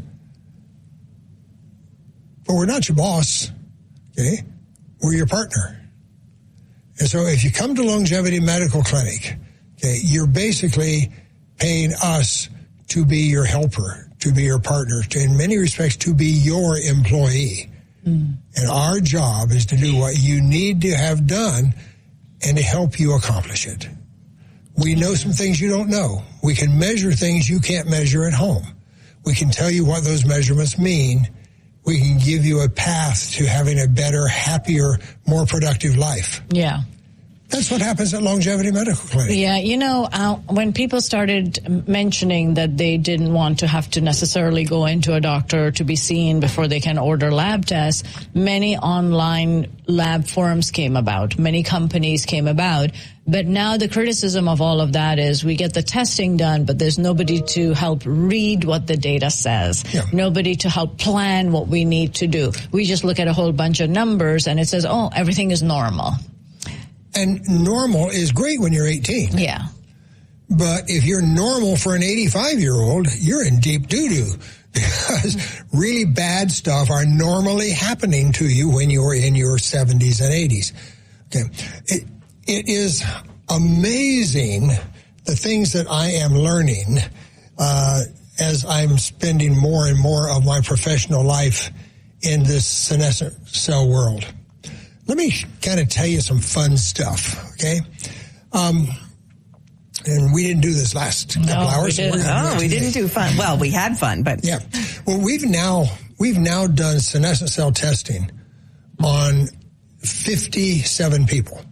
[SPEAKER 17] But we're not your boss, okay? We're your partner. And so if you come to Longevity Medical Clinic, okay, you're basically paying us to be your helper, to be your partner, to, in many respects, to be your employee. Mm. And our job is to do what you need to have done and to help you accomplish it. We know some things you don't know. We can measure things you can't measure at home. We can tell you what those measurements mean. We can give you a path to having a better, happier, more productive life.
[SPEAKER 19] Yeah.
[SPEAKER 17] That's what happens at Longevity Medical Clinic.
[SPEAKER 19] Yeah, you know, uh, when people started mentioning that they didn't want to have to necessarily go into a doctor to be seen before they can order lab tests, many online lab forums came about. Many companies came about. But now the criticism of all of that is we get the testing done, but there's nobody to help read what the data says. Yeah. Nobody to help plan what we need to do. We just look at a whole bunch of numbers and it says, oh, everything is normal.
[SPEAKER 17] And normal is great when you're eighteen.
[SPEAKER 19] Yeah.
[SPEAKER 17] But if you're normal for an eighty-five-year-old, you're in deep doo-doo. Because really bad stuff are normally happening to you when you're in your seventies and eighties. Okay. It, it is amazing the things that I am learning uh, as I'm spending more and more of my professional life in this senescent cell world. Let me kind of tell you some fun stuff, okay? Um, and we didn't do this last couple
[SPEAKER 20] no,
[SPEAKER 17] hours.
[SPEAKER 20] We didn't. Oh, we didn't do fun. Well, we had fun, but
[SPEAKER 17] yeah. Well, we've now we've now done senescent cell testing on fifty-seven people,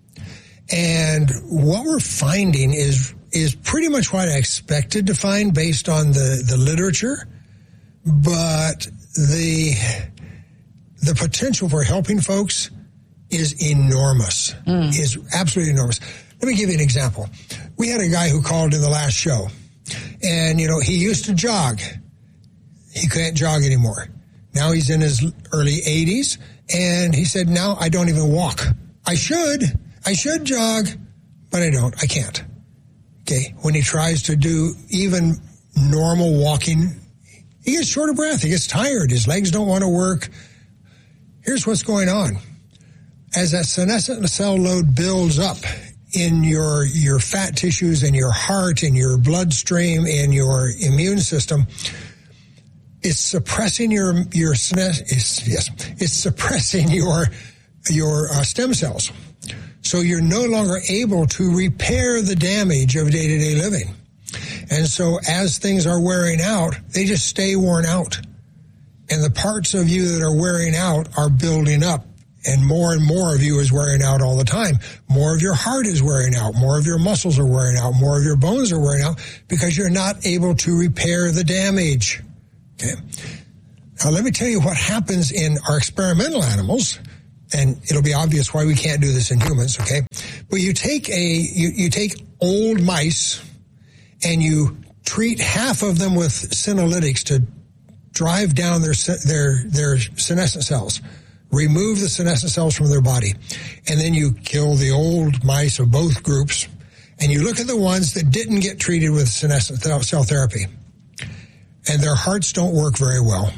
[SPEAKER 17] and what we're finding is is pretty much what I expected to find based on the the literature, but the the potential for helping folks is enormous, mm. is absolutely enormous. Let me give you an example. We had a guy who called in the last show, and, you know, he used to jog. He can't jog anymore. Now he's in his early eighties, and he said, now I don't even walk. I should. I should jog, but I don't. I can't. Okay. When he tries to do even normal walking, he gets short of breath. He gets tired. His legs don't want to work. Here's what's going on. As that senescent cell load builds up in your, your fat tissues, in your heart, in your bloodstream, in your immune system, it's suppressing your, your, it's, yes, it's suppressing your, your uh, stem cells. So you're no longer able to repair the damage of day-to-day living. And so as things are wearing out, they just stay worn out. And the parts of you that are wearing out are building up. And more and more of you is wearing out all the time. More of your heart is wearing out. More of your muscles are wearing out. More of your bones are wearing out because you're not able to repair the damage. Okay. Now let me tell you what happens in our experimental animals. And it'll be obvious why we can't do this in humans, okay? But you take a, you, you take old mice and you treat half of them with senolytics to drive down their, their, their senescent cells, remove the senescent cells from their body. And then you kill the old mice of both groups and you look at the ones that didn't get treated with senescent cell therapy and their hearts don't work very well.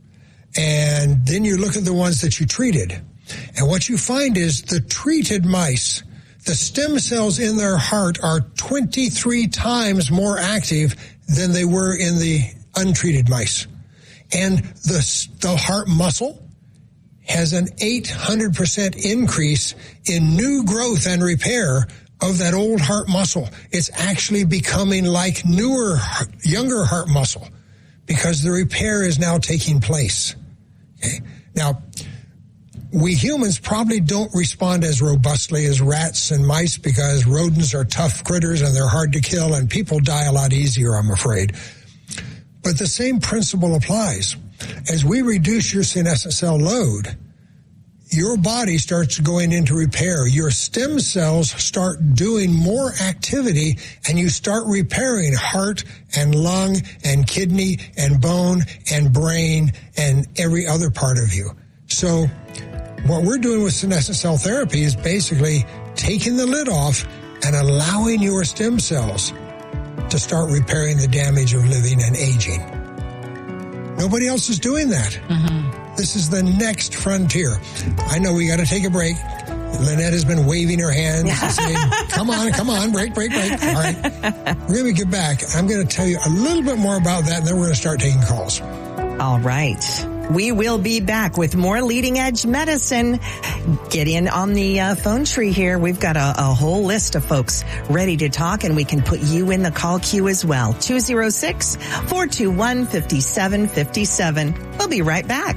[SPEAKER 17] And then you look at the ones that you treated. And what you find is the treated mice, the stem cells in their heart are twenty-three times more active than they were in the untreated mice. And the, the heart muscle has an eight hundred percent increase in new growth and repair of that old heart muscle. It's actually becoming like newer, younger heart muscle because the repair is now taking place. Okay. Now, we humans probably don't respond as robustly as rats and mice because rodents are tough critters and they're hard to kill and people die a lot easier, I'm afraid. But the same principle applies. As we reduce your senescent cell load, your body starts going into repair. Your stem cells start doing more activity and you start repairing heart and lung and kidney and bone and brain and every other part of you. So what we're doing with senescent cell therapy is basically taking the lid off and allowing your stem cells to start repairing the damage of living and aging. Nobody else is doing that. Mm-hmm. This is the next frontier. I know we got to take a break. Lynette has been waving her hands and saying, come on, come on, break, break, break. All right. We're going to get back. I'm going to tell you a little bit more about that, and then we're going to start taking calls.
[SPEAKER 20] All right. We will be back with more Leading Edge Medicine. Get in on the uh, phone tree here. We've got a, a whole list of folks ready to talk, and we can put you in the call queue as well. two oh six, four two one, five seven five seven. We'll be right back.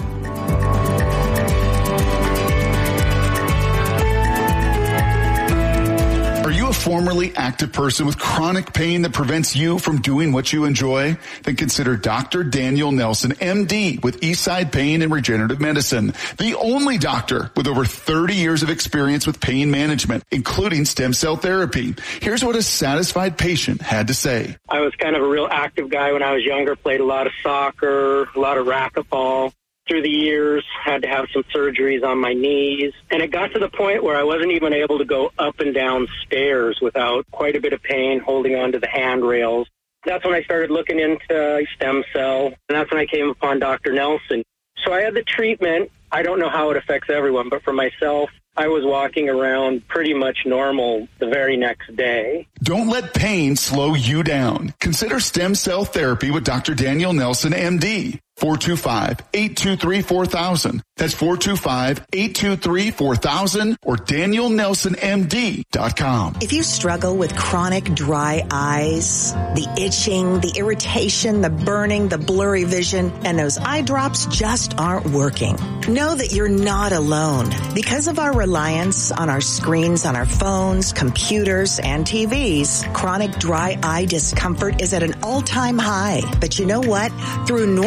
[SPEAKER 21] Are you a formerly active person with chronic pain that prevents you from doing what you enjoy? Then consider Doctor Daniel Nelson, M D, with Eastside Pain and Regenerative Medicine, the only doctor with over thirty years of experience with pain management, including stem cell therapy. Here's what a satisfied patient had to say.
[SPEAKER 22] I was kind of a real active guy when I was younger, played a lot of soccer, a lot of racquetball. Through the years, had to have some surgeries on my knees. And it got to the point where I wasn't even able to go up and down stairs without quite a bit of pain holding onto the handrails. That's when I started looking into stem cell, and that's when I came upon Doctor Nelson. So I had the treatment. I don't know how it affects everyone, but for myself, I was walking around pretty much normal the very next day.
[SPEAKER 21] Don't let pain slow you down. Consider stem cell therapy with Doctor Daniel Nelson, M D. four two five, eight two three, four thousand. That's four two five, eight two three, four thousand or daniel nelson m d dot com.
[SPEAKER 20] If you struggle with chronic dry eyes, the itching, the irritation, the burning, the blurry vision, and those eye drops just aren't working, know that you're not alone. Because of our reliance on our screens, on our phones, computers, and T Vs, chronic dry eye discomfort is at an all-time high. But you know what? Through Northwest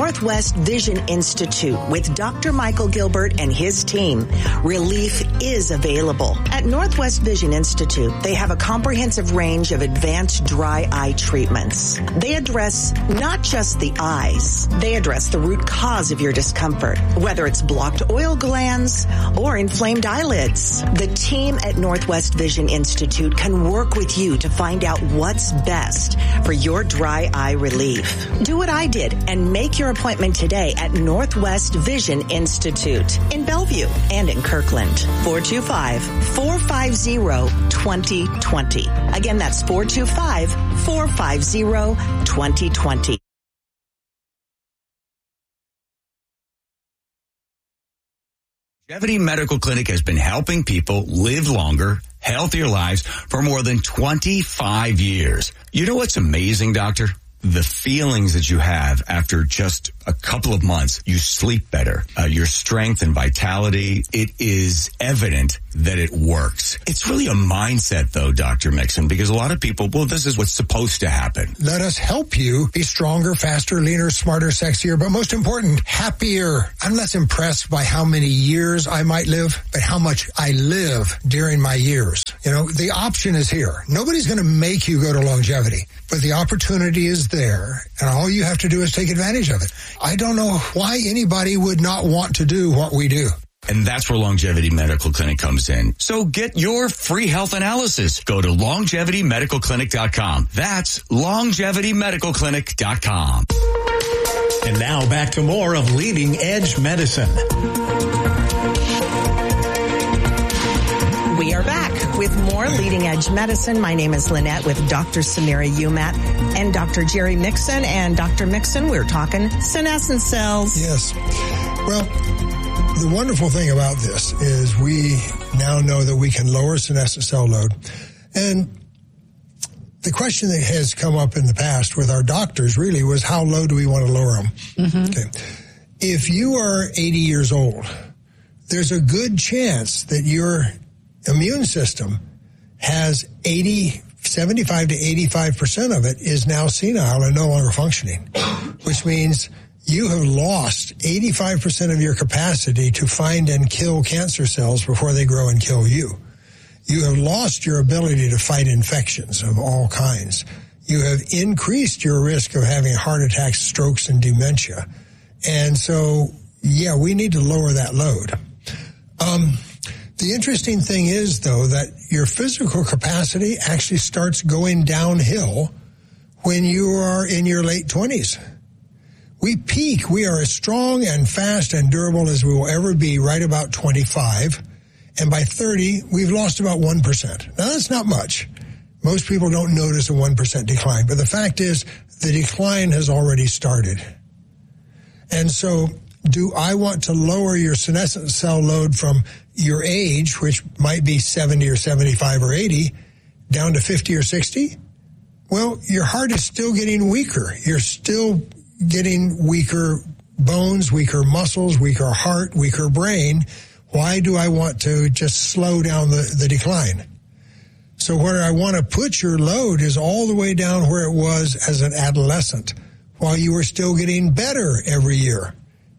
[SPEAKER 20] Northwest Vision Institute with Doctor Michael Gilbert and his team, relief is available. At Northwest Vision Institute, they have a comprehensive range of advanced dry eye treatments. They address not just the eyes, they address the root cause of your discomfort, whether it's blocked oil glands or inflamed eyelids. The team at Northwest Vision Institute can work with you to find out what's best for your dry eye relief. Do what I did and make your appointment today at Northwest Vision Institute in Bellevue and in Kirkland. four two five, four five zero, two zero two zero. Again, that's four two five, four five zero, two zero two zero.
[SPEAKER 2] Longevity Medical Clinic has been helping people live longer, healthier lives for more than twenty-five years. You know what's amazing, doctor? The feelings that you have after just a couple of months. You sleep better. Uh, your strength and vitality, it is evident that it works. It's really a mindset, though, Doctor Mixon, because a lot of people, well, this is what's supposed to happen.
[SPEAKER 1] Let us help you be stronger, faster, leaner, smarter, sexier, but most important, happier. I'm less impressed by how many years I might live, but how much I live during my years. You know, the option is here. Nobody's going to make you go to longevity, but the opportunity is there, and all you have to do is take advantage of it. I don't know why anybody would not want to do what we do.
[SPEAKER 2] And that's where Longevity Medical Clinic comes in. So get your free health analysis. Go to longevity medical clinic dot com. That's longevity medical clinic dot com.
[SPEAKER 18] And now back to more of Leading Edge Medicine.
[SPEAKER 20] We are back with more Leading Edge Medicine. My name is Lynette with Doctor Samira Umat and Doctor Jerry Mixon. And Doctor Mixon, we're talking senescent cells.
[SPEAKER 1] Yes. Well, the wonderful thing about this is we now know that we can lower senescent cell load. And the question that has come up in the past with our doctors really was, how low do we want to lower them? Mm-hmm. Okay. If you are eighty years old, there's a good chance that your immune system has eighty, seventy-five to eighty-five percent of it is now senile and no longer functioning, which means you have lost eighty-five percent of your capacity to find and kill cancer cells before they grow and kill you. You have lost your ability to fight infections of all kinds. You have increased your risk of having heart attacks, strokes, and dementia. And so, yeah, we need to lower that load. Um, The interesting thing is, though, that your physical capacity actually starts going downhill when you are in your late twenties. We peak. We are as strong and fast and durable as we will ever be right about twenty-five. And by thirty, we've lost about one percent. Now, that's not much. Most people don't notice a one percent decline. But the fact is, the decline has already started. And so, do I want to lower your senescent cell load from your age, which might be seventy or seventy-five or eighty, down to fifty or sixty? Well, your heart is still getting weaker. You're still getting weaker bones, weaker muscles, weaker heart, weaker brain. Why do I want to just slow down the, the decline? So where I want to put your load is all the way down where it was as an adolescent, while you were still getting better every year.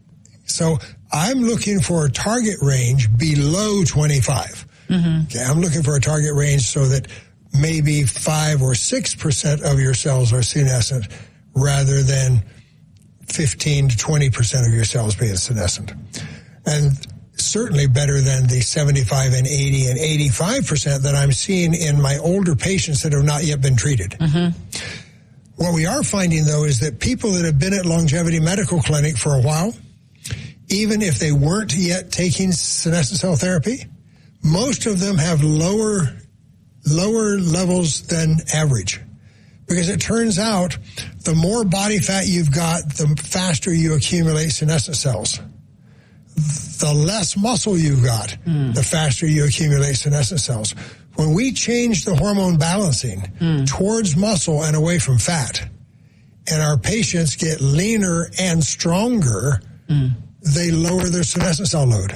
[SPEAKER 1] So I'm looking for a target range below twenty-five. Mm-hmm. Okay, I'm looking for a target range so that maybe five or six percent of your cells are senescent rather than fifteen to twenty percent of your cells being senescent. And certainly better than the seventy-five and eighty and eighty-five percent that I'm seeing in my older patients that have not yet been treated. Mm-hmm. What we are finding, though, is that people that have been at Longevity Medical Clinic for a while, even if they weren't yet taking senescent cell therapy, most of them have lower lower levels than average. Because it turns out the more body fat you've got, the faster you accumulate senescent cells. The less muscle you've got, mm. the faster you accumulate senescent cells. When we change the hormone balancing mm. towards muscle and away from fat, and our patients get leaner and stronger, mm. they lower their senescent cell load.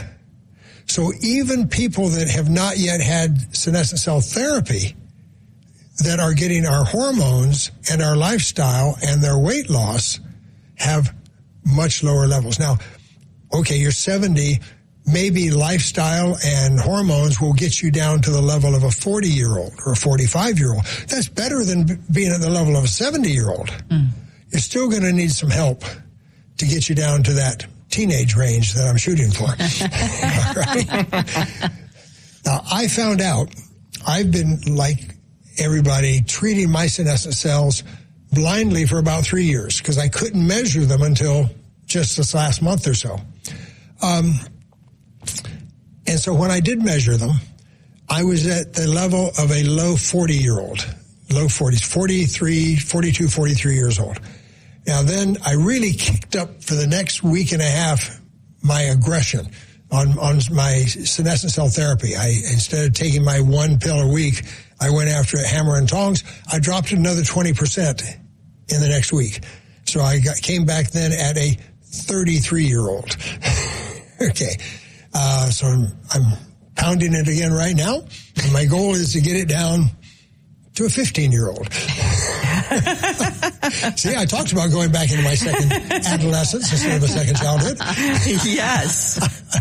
[SPEAKER 1] So even people that have not yet had senescent cell therapy that are getting our hormones and our lifestyle and their weight loss have much lower levels. Now, okay, you're seventy, maybe lifestyle and hormones will get you down to the level of a forty-year-old or a forty-five-year-old. That's better than being at the level of a seventy-year-old. Mm. You're still going to need some help to get you down to that teenage range that I'm shooting for. Right? Now, I found out, I've been, like everybody, treating my senescent cells blindly for about three years because I couldn't measure them until just this last month or so. Um, and so when I did measure them, I was at the level of a low forty-year-old, low forties, forty-three, forty-two, forty-three years old. Now then I really kicked up for the next week and a half my aggression on, on my senescent cell therapy. I, instead of taking my one pill a week, I went after it hammer and tongs. I dropped another twenty percent in the next week. So I got, came back then at a thirty-three-year-old. Okay. Uh, so I'm, I'm pounding it again right now. And my goal is to get it down to a fifteen-year-old. See, I talked about going back into my second adolescence instead of a second childhood.
[SPEAKER 20] Yes.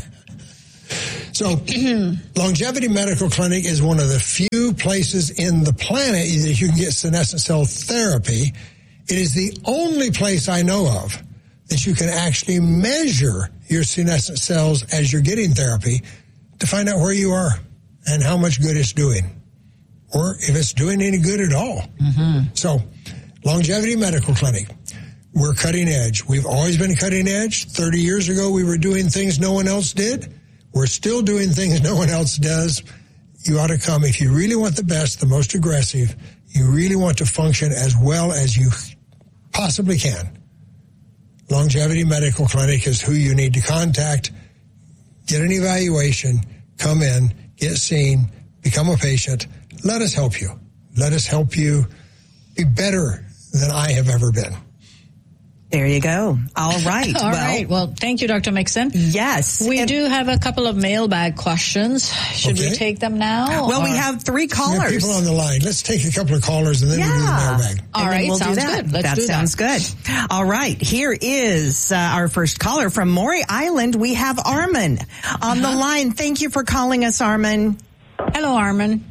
[SPEAKER 1] So, Longevity Medical Clinic is one of the few places in the planet that you can get senescent cell therapy. It is the only place I know of that you can actually measure your senescent cells as you're getting therapy to find out where you are and how much good it's doing, or if it's doing any good at all. Mm-hmm. So, Longevity Medical Clinic, we're cutting edge. We've always been cutting edge. thirty years ago, we were doing things no one else did. We're still doing things no one else does. You ought to come. If you really want the best, the most aggressive, you really want to function as well as you possibly can, Longevity Medical Clinic is who you need to contact. Get an evaluation, come in, get seen, become a patient. Let us help you. Let us help you be better than I have ever been.
[SPEAKER 20] There you go. All right.
[SPEAKER 19] All
[SPEAKER 20] well,
[SPEAKER 19] right. Well, thank you, Doctor Mixon.
[SPEAKER 20] Yes.
[SPEAKER 19] We
[SPEAKER 20] and
[SPEAKER 19] do have a couple of mailbag questions. Should okay. we take them now?
[SPEAKER 20] Well,
[SPEAKER 19] or?
[SPEAKER 20] we have three callers.
[SPEAKER 1] We have people on the line. Let's take a couple of callers and then yeah. we'll do the mailbag.
[SPEAKER 19] All right.
[SPEAKER 20] We'll
[SPEAKER 19] sounds
[SPEAKER 20] do that.
[SPEAKER 19] good. Let's
[SPEAKER 20] that
[SPEAKER 19] do
[SPEAKER 20] sounds
[SPEAKER 19] that.
[SPEAKER 20] good. All right. Here is uh, our first caller from Maury Island. We have Armin on uh-huh. the line. Thank you for calling us, Armin.
[SPEAKER 19] Hello, Armin.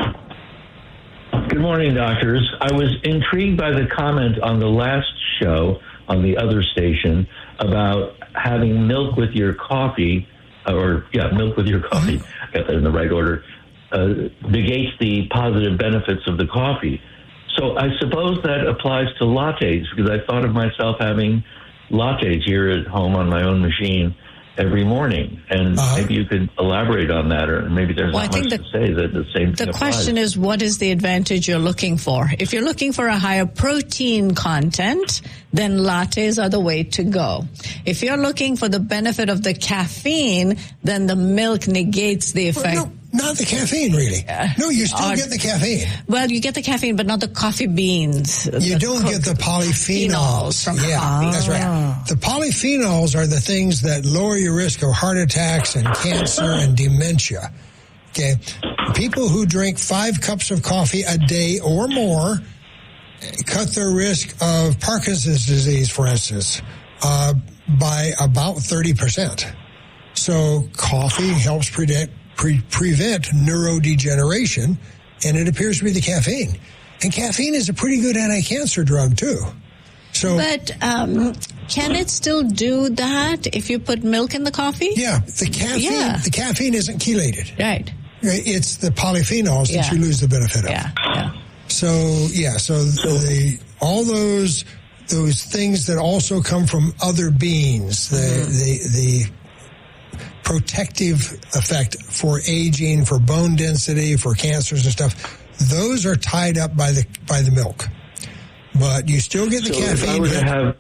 [SPEAKER 3] Good morning, doctors. I was intrigued by the comment on the last show on the other station about having milk with your coffee, or, yeah, milk with your coffee, I got that in the right order, uh, negates the positive benefits of the coffee. So I suppose that applies to lattes, because I thought of myself having lattes here at home on my own machine every morning, and uh-huh. maybe you could elaborate on that, or maybe there's
[SPEAKER 19] well,
[SPEAKER 3] not much
[SPEAKER 19] the,
[SPEAKER 3] to say that the same thing
[SPEAKER 19] The
[SPEAKER 3] applies.
[SPEAKER 19] question is, what is the advantage you're looking for? If you're looking for a higher protein content, then lattes are the way to go. If you're looking for the benefit of the caffeine, then the milk negates the effect.
[SPEAKER 1] Well, no. Not the caffeine, really. No, you still uh, get the caffeine.
[SPEAKER 19] Well, you get the caffeine, but not the coffee beans.
[SPEAKER 1] You don't get the polyphenols.
[SPEAKER 19] From
[SPEAKER 1] yeah,
[SPEAKER 19] coffee.
[SPEAKER 1] That's right. The polyphenols are the things that lower your risk of heart attacks and cancer and dementia. Okay? People who drink five cups of coffee a day or more cut their risk of Parkinson's disease, for instance, uh, by about thirty percent. So coffee helps predict Pre- prevent neurodegeneration, and it appears to be the caffeine. And caffeine is a pretty good anti-cancer drug, too. So,
[SPEAKER 19] But um, can it still do that if you put milk in the coffee?
[SPEAKER 1] Yeah, the caffeine,
[SPEAKER 19] yeah.
[SPEAKER 1] the caffeine isn't chelated.
[SPEAKER 19] Right.
[SPEAKER 1] It's the polyphenols
[SPEAKER 19] yeah.
[SPEAKER 1] that you lose the benefit of.
[SPEAKER 19] Yeah, yeah.
[SPEAKER 1] So, yeah, so the, all those those things that also come from other beans, the mm-hmm. the the protective effect for aging, for bone density, for cancers and stuff, those are tied up by the by the milk. But you still get the
[SPEAKER 3] so
[SPEAKER 1] caffeine.
[SPEAKER 3] If I were to have,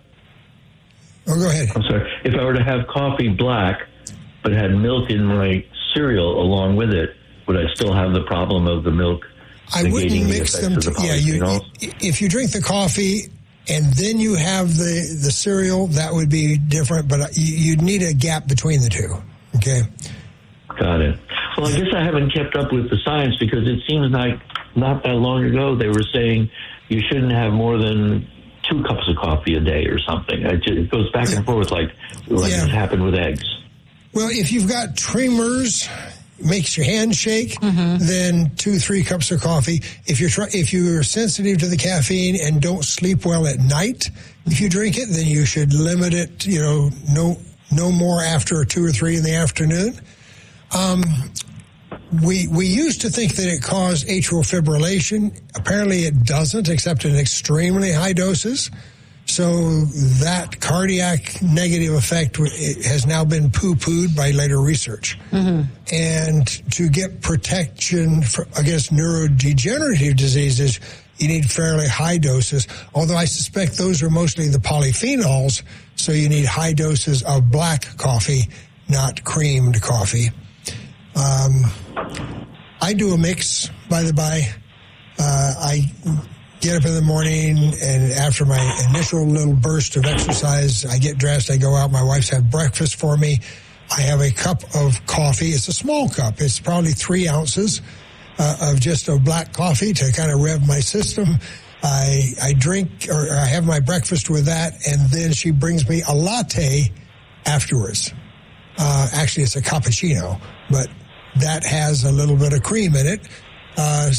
[SPEAKER 1] oh, go ahead.
[SPEAKER 3] I'm sorry. If I were to have coffee black, but had milk in my cereal along with it, would I still have the problem of the milk?
[SPEAKER 1] I wouldn't mix them.
[SPEAKER 3] The
[SPEAKER 1] yeah, you, if you drink the coffee and then you have the, the cereal, that would be different. But you, you'd need a gap between the two. Okay.
[SPEAKER 3] Got it. Well, I guess I haven't kept up with the science, because it seems like not that long ago they were saying you shouldn't have more than two cups of coffee a day or something. It, just, it goes back and forth like, like
[SPEAKER 1] Yeah.
[SPEAKER 3] it happened with eggs.
[SPEAKER 1] Well, if you've got tremors, makes your hand shake, then two, three cups of coffee. If you're try- if you're sensitive to the caffeine and don't sleep well at night, if you drink it, then you should limit it. You know, no no more after two or three in the afternoon. Um, we we used to think that it caused atrial fibrillation. Apparently, it doesn't, except in extremely high doses. So that cardiac negative effect has now been poo-pooed by later research.
[SPEAKER 19] Mm-hmm.
[SPEAKER 1] And to get protection for, against neurodegenerative diseases, you need fairly high doses, although I suspect those are mostly the polyphenols, so you need high doses of black coffee, not creamed coffee. Um, I do a mix, by the by. Uh, I get up in the morning, and after my initial little burst of exercise, I get dressed, I go out, my wife's had breakfast for me. I have a cup of coffee. It's a small cup. It's probably three ounces uh, of just a black coffee to kind of rev my system. I, I drink, or I have my breakfast with that, and then she brings me a latte afterwards. Uh, actually, it's a cappuccino, but that has a little bit of cream in it. Uh,